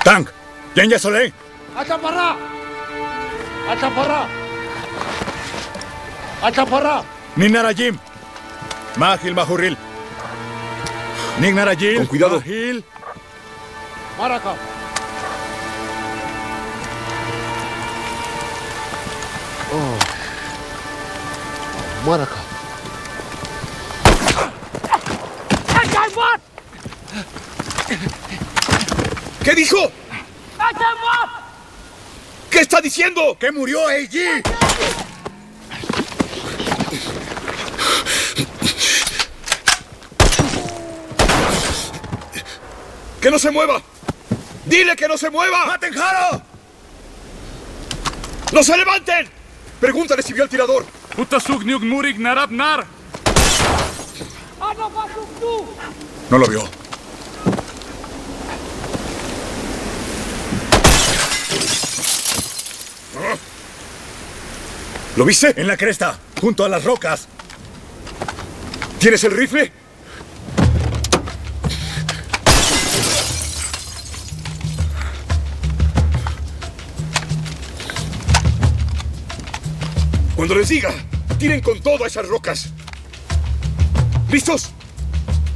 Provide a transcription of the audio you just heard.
Tank, Jenja Solé. Achapara! Achapara! Achapara! Ninarajim. Mahil Mahuril. Ninarajil. Con cuidado. Mahil. Maraka! Oh. Maraka! ¿Qué dijo? ¿Qué está diciendo? ¡Que murió Eiji! ¡Que no se mueva! ¡Dile que no se mueva! ¡Maten Haro! ¡No se levanten! Pregúntale si vio al tirador. Utasugniuk Murik Narabnar. No lo vio. ¿Lo viste? En la cresta, junto a las rocas. ¿Tienes el rifle? Cuando les diga, tiren con todo a esas rocas. ¿Listos?